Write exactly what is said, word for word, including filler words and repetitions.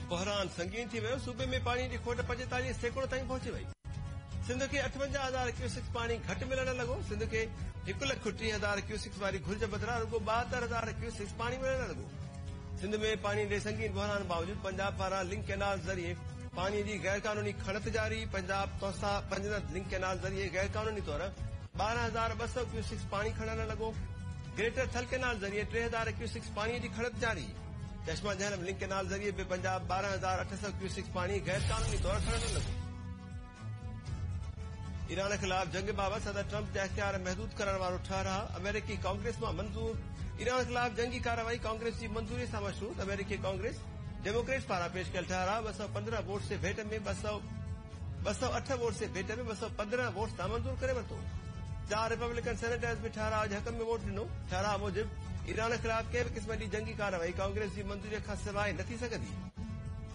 बहरान संगीन थी वियो। सूबे में पानी जी खोट पंजेतालीह सैकड़ो ताईं पहुंची वई। सिंध खे अठवंजाह हज़ार क्यूसिक्स पानी घट मिलण लॻो। सिंध खे हिकु लख टीह हज़ार क्यूसिक्स वारी घुर्ज बदिरां रुगो ॿाहत्तर हज़ार क्यूसिक्स पानी मिलण लॻो। सिंध में पानी जे संगीन बहरान बावजूद पंजाब पारां लिंक कैनाल ज़रिए पानी जी गैर कानूनी खणत जारी। पंजाब तौसा पंजनत लिंक कैनाल ज़रिए गैर कानूनी तौर ॿारहं हज़ार ॿ सौ क्यूसिक्स पानी खणण लॻो। ग्रेटर थल कैनाल ज़रिए टे हज़ार क्यूसिक्स पानी जी खणत जारी। चश्मा जहलम लिंक कैनाल ज़रिए भी पंजाब बारह हजार अठ सौ क्यूसिक्स पानी गैर कानूनी तौर खणण लॻो। ईरान खिलाफ जंग बाबति सदर ट्रंप जा इख्तियार महदूद करण वारो ठहराउ। अमेरिकी कांग्रेस मां मंज़ूर। ईरान खिलाफ जंगी कार्रवाई कांग्रेस जी मंज़ूरी सां मशरूत। अमेरिकी कांग्रेस डेमोक्रेट्स पारां पेश कयल ठहराउ ॿ सौ पंद्रहं वोट से भेट में ॿ सौ ॿ सौ अठ वोट से भेट में ॿ सौ पंद्रहं वोट सां मंज़ूर करे वरितो। चार रिपब्लिकन सेनेटर्स भी ठहराउ जे हक़ में वोट ॾिनो। ठहराउ मूजिबि ईरान खिलाफ कंहिं बि क़िस्म जी जंगी कार्रवाई कांग्रेस जी मंज़ूरीअ खां सवाइ न थी सघंदी।